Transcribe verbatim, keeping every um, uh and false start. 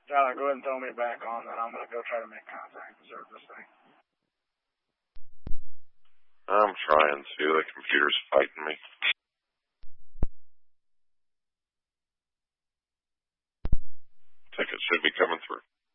Tyler, go ahead and throw me back on, then I'm going to go try to make contact, reserve this thing. I'm trying to. The computer's fighting me. Ticket should be coming through.